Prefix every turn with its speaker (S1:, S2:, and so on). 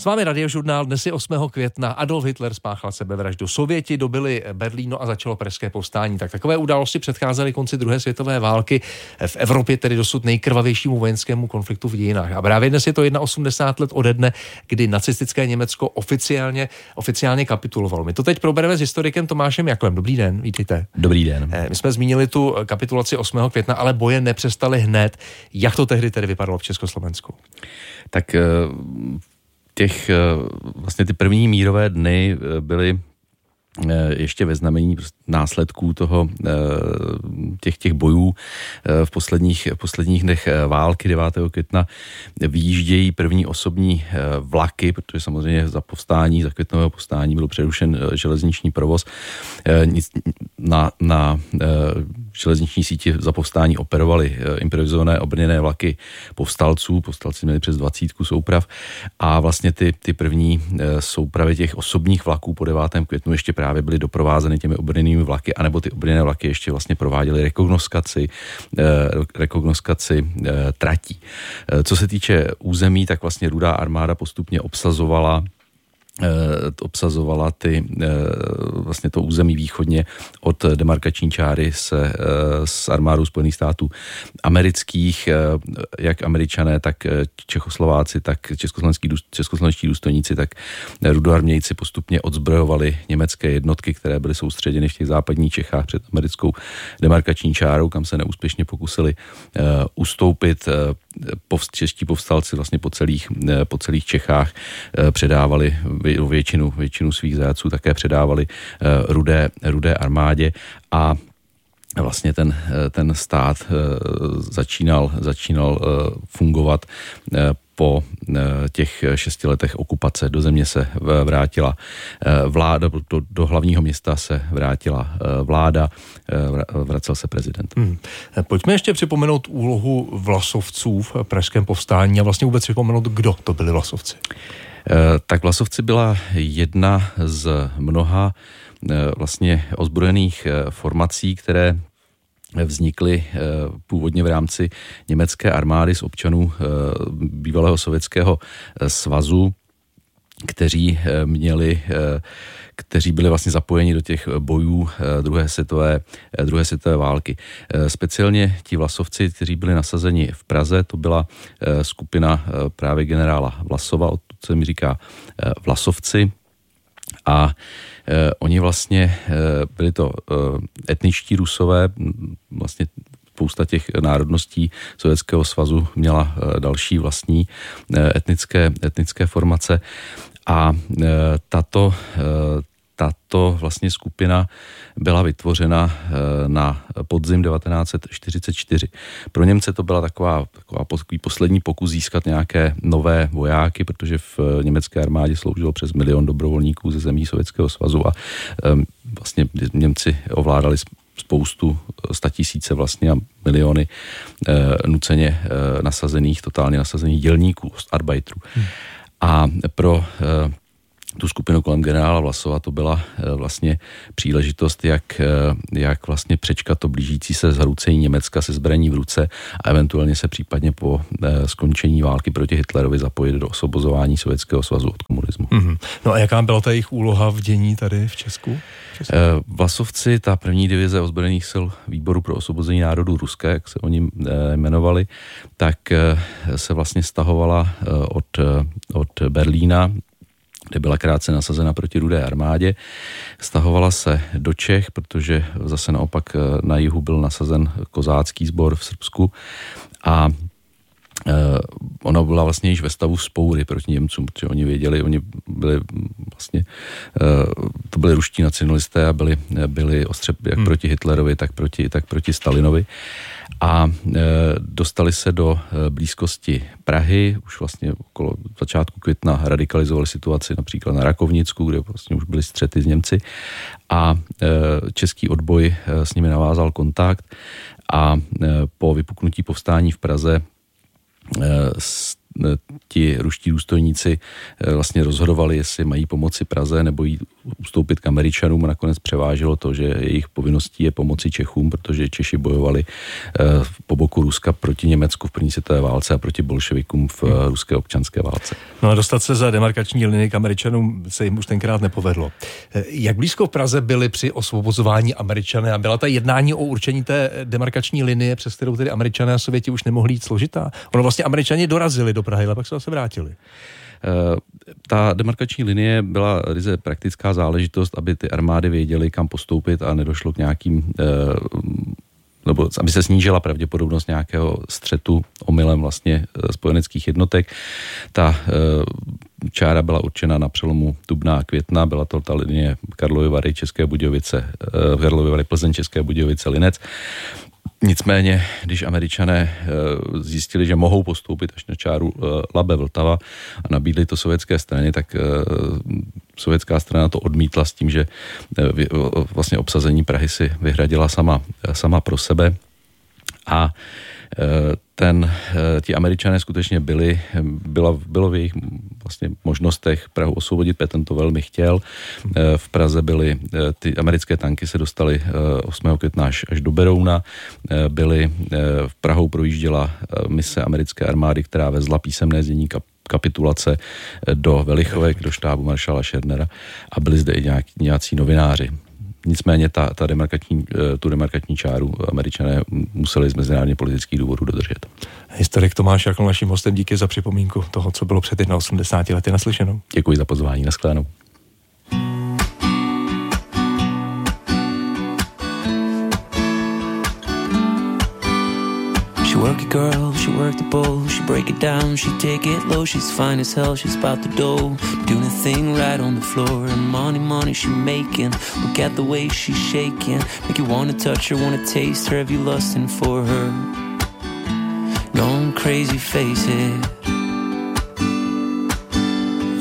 S1: S vámi Radiožurnál, dnes je 8. května, Adolf Hitler spáchal sebevraždu. Sověti dobili Berlín a začalo pražské povstání. Tak takové události předcházely konci druhé světové války, v Evropě tedy dosud nejkrvavějšímu vojenskému konfliktu v dějinách. A právě dnes je to 81 let ode dne, kdy nacistické Německo oficiálně kapitulovalo. My to teď probereme s historikem Tomášem Jaklem. Dobrý den, vítejte.
S2: Dobrý den.
S1: My jsme zmínili tu kapitulaci 8. května, ale boje nepřestaly hned. Jak to tehdy tedy vypadalo v Československu?
S2: Tak vlastně ty první mírové dny byly ještě ve znamení následků těch bojů v posledních dnech války 9. května vyjíždějí první osobní vlaky, protože samozřejmě za květnového povstání byl přerušen železniční provoz. Na železniční síti za povstání operovaly improvizované obrněné vlaky povstalců. Povstalci měli přes 20 souprav a vlastně ty první soupravy těch osobních vlaků po 9. květnu ještě právě byly doprovázeny těmi obrněnými vlaky, anebo ty obrněné vlaky ještě vlastně prováděly rekognoskaci tratí. Co se týče území, tak vlastně Rudá armáda postupně obsazovala vlastně to území východně od demarkační čáry s armádou Spojených států amerických, jak Američané, tak Čechoslováci, tak českoslovenští důstojníci, tak rudoarmějci postupně odzbrojovali německé jednotky, které byly soustředěny v těch západních Čechách před americkou demarkační čárou, kam se neúspěšně pokusili ustoupit. Čeští povstalci vlastně po celých Čechách předávali většinu svých zajatců, také předávali rudé armádě a vlastně ten stát začínal fungovat po těch 6 letech okupace. Do země se vrátila vláda, do hlavního města se vrátila vláda, vracel se prezident.
S1: Pojďme ještě připomenout úlohu vlasovců v pražském povstání a vlastně vůbec připomenout, kdo to byli vlasovci.
S2: Tak vlasovci byla jedna z mnoha vlastně ozbrojených formací, které vznikly původně v rámci německé armády z občanů bývalého Sovětského svazu, kteří byli vlastně zapojeni do těch bojů druhé světové války. Speciálně ti vlasovci, kteří byli nasazeni v Praze, to byla skupina právě generála Vlasova, odtud se mi říká vlasovci, a oni vlastně byli to etničtí Rusové, vlastně spousta těch národností Sovětského svazu měla další vlastní etnické formace a tato vlastně skupina byla vytvořena na podzim 1944. Pro Němce to byla takový poslední pokus získat nějaké nové vojáky, protože v německé armádě sloužilo přes 1 milion dobrovolníků ze zemí Sovětského svazu a vlastně Němci ovládali spoustu 100 000 vlastně a miliony nuceně totálně nasazených dělníků, Arbeiterů. A pro tu skupinu kolem generála Vlasova to byla vlastně příležitost, jak vlastně přečkat to blížící se zhroucení Německa se zbraní v ruce a eventuálně se případně po skončení války proti Hitlerovi zapojit do osvobozování Sovětského svazu od komunismu.
S1: No a jaká byla ta jejich úloha v dění tady v Česku?
S2: Vlasovci, ta první divize ozbrojených sil Výboru pro osvobození národů ruské, jak se oni jmenovali, tak se vlastně stahovala od Berlína, kde byla krátce nasazena proti Rudé armádě. Stahovala se do Čech, protože zase naopak na jihu byl nasazen kozácký sbor v Srbsku a ona byla vlastně již ve stavu vzpoury proti Němcům, protože oni věděli, oni byli vlastně, to byli ruští nacionalisté a byli ostře jak proti Hitlerovi, tak proti Stalinovi. A dostali se do blízkosti Prahy, už vlastně okolo začátku května radikalizovali situaci například na Rakovnicku, kde vlastně už byly střety s Němci a český odboj s nimi navázal kontakt a po vypuknutí povstání v Praze ti ruští důstojníci vlastně rozhodovali, jestli mají pomoci Praze nebo jí ustoupit k Američanům, a nakonec převážilo to, že jejich povinností je pomoci Čechům, protože Češi bojovali po boku Ruska proti Německu v první světové válce a proti bolševikům v ruské občanské válce.
S1: No a dostat se za demarkační linii k Američanům se jim už tenkrát nepovedlo. Jak blízko v Praze byli při osvobozování Američané a byla ta jednání o určení té demarkační linie, přes kterou tedy Američané a Sověti už nemohli jít složitá? Ono vlastně Američani dorazili do Prahy, ale pak se zase vrátili.
S2: Ta demarkační linie byla ryze praktická záležitost, aby ty armády věděly, kam postoupit a nedošlo k nějakým, nebo aby se snížila pravděpodobnost nějakého střetu omylem vlastně spojeneckých jednotek. Ta čára byla určena na přelomu dubna a května, byla to ta linie Karlovy Vary, České Budějovice, Karlovy Vary, Plzeň, České Budějovice, Linec. Nicméně, když Američané zjistili, že mohou postoupit až na čáru Labe, Vltava a nabídli to sovětské straně, tak sovětská strana to odmítla s tím, že vlastně obsazení Prahy si vyhradila sama pro sebe. A ti Američané skutečně bylo v jejich vlastně možnostech Prahu osvobodit, Petain to velmi chtěl. V Praze ty americké tanky se dostaly 8. května až do Berouna. V Prahou projížděla mise americké armády, která vezla písemné znění kapitulace do Velichovek, do štábu maršála Schernera, a byli zde i nějací novináři. Nicméně tu demarkační čáru Američané museli z mezinárodně politických důvodů dodržet.
S1: Historik Tomáš Jakl naším hostem, díky za připomínku toho, co bylo před 81 lety. Naslyšenou.
S2: Děkuji za pozvání, nashledanou.
S3: She work it, girl, she work the bowl, she break it down, she take it low, she's fine as hell, she's about the dough, doing a thing right on the floor, and money she making, look at the way she's shaking, make you wanna touch her, wanna taste her, have you lusting for her, gone crazy, face it.